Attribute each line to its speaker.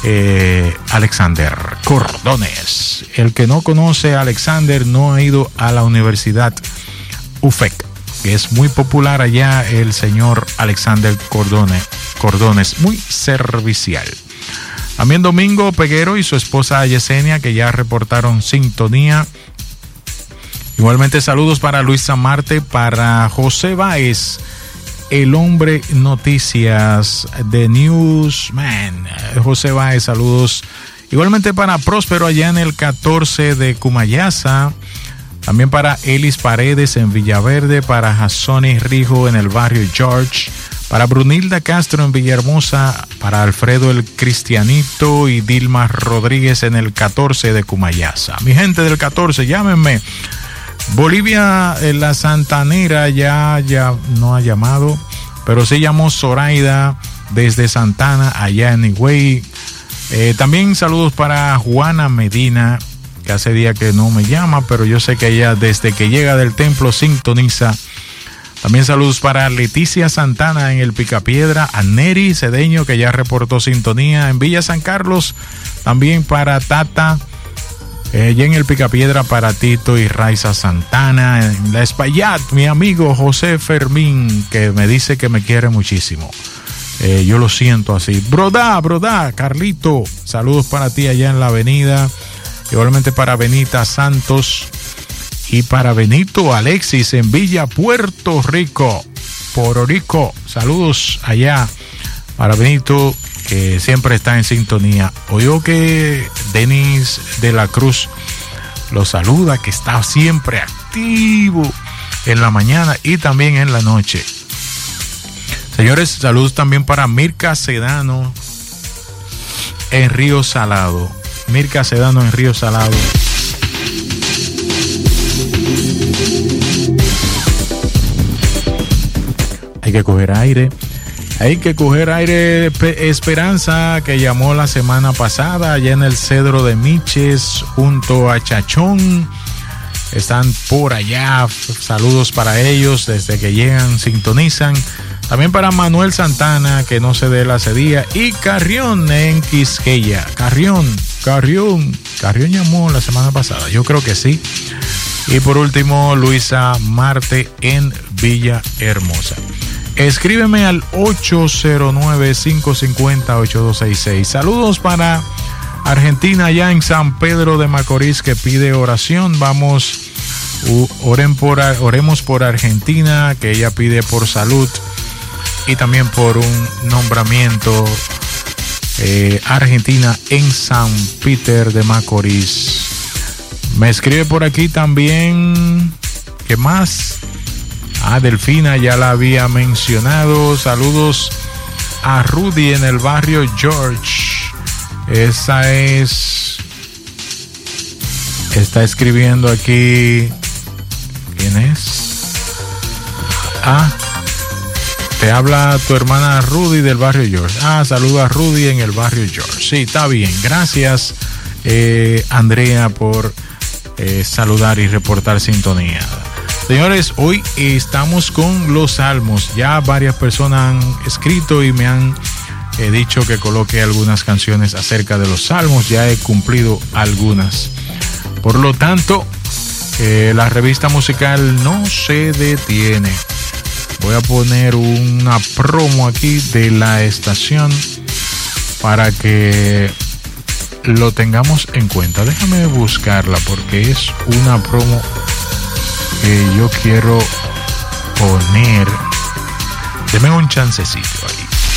Speaker 1: Alexander Cordones. El que no conoce a Alexander no ha ido a la Universidad UFEC, que es muy popular allá. El señor Alexander Cordones, muy servicial. También Domingo Peguero y su esposa Yesenia, que ya reportaron sintonía. Igualmente saludos para Luisa Marte, para José Báez, el hombre noticias de Newsman. José Báez, saludos. Igualmente para Próspero allá en el 14 de Cumayasa. También para Elis Paredes en Villaverde, para Jasoni Rijo en el barrio George, para Brunilda Castro en Villahermosa, para Alfredo el Cristianito y Dilma Rodríguez en el 14 de Cumayasa. Mi gente del 14, llámenme. Bolivia, la Santanera ya no ha llamado, pero sí llamó Zoraida desde Santana, allá en Higüey. También saludos para Juana Medina, que hace día que no me llama, pero yo sé que ella desde que llega del templo sintoniza. También saludos para Leticia Santana en el Picapiedra, a Neri Cedeño, que ya reportó sintonía en Villa San Carlos. También para Tata, ya en el Picapiedra, para Tito y Raiza Santana. En la Espaillat, mi amigo José Fermín, que me dice que me quiere muchísimo. Yo lo siento así. Brodá, Carlito, saludos para ti allá en la avenida. Igualmente para Benita Santos y para Benito Alexis en Villa Puerto Rico, Pororico. Saludos allá para Benito, que siempre está en sintonía. Oyó que Denis de la Cruz lo saluda, que está siempre activo en la mañana y también en la noche. Señores, saludos también para Mirka Sedano en Río Salado. Mirka Sedano en Río Salado. Hay que coger aire. Esperanza, que llamó la semana pasada allá en el Cedro de Miches junto a Chachón. Están por allá. Saludos para ellos desde que llegan, sintonizan. También para Manuel Santana, que no se dé la cedía. Y Carrión en Quisqueya. Carrión llamó la semana pasada. Yo creo que sí. Y por último, Luisa Marte en Villa Hermosa. Escríbeme al 809-550-8266. Saludos para Argentina, allá en San Pedro de Macorís, que pide oración. Oremos por Argentina, que ella pide por salud y también por un nombramiento. Argentina en San Peter de Macorís. Me escribe por aquí también. ¿Qué más? Delfina, ya la había mencionado. Saludos a Rudy en el barrio George. Esa es. Está escribiendo aquí. ¿Quién es? Te habla tu hermana Rudy del barrio George. Saluda a Rudy en el barrio George. Sí, está bien. Gracias, Andrea, por saludar y reportar sintonía. Señores, hoy estamos con los salmos. Ya varias personas han escrito y me han dicho que coloque algunas canciones acerca de los salmos. Ya he cumplido algunas. Por lo tanto, la revista musical no se detiene. Voy a poner una promo aquí de la estación para que lo tengamos en cuenta. Déjame buscarla porque es una promo que yo quiero poner. Deme un chancecito ahí.